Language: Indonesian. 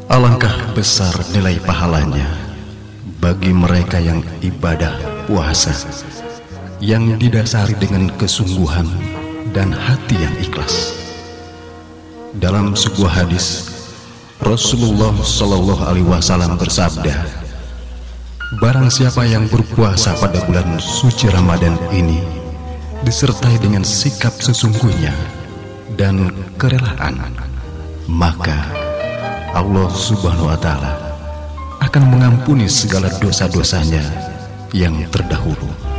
Alangkah besar nilai pahalanya bagi mereka yang ibadah puasa yang didasari dengan kesungguhan dan hati yang ikhlas. Dalam sebuah hadis, Rasulullah Shallallahu Alaihi Wasallam bersabda, barang siapa yang berpuasa pada bulan suci Ramadan ini disertai dengan sikap sesungguhnya dan kerelaan, maka Allah Subhanahu wa Ta'ala akan mengampuni segala dosa-dosanya yang terdahulu.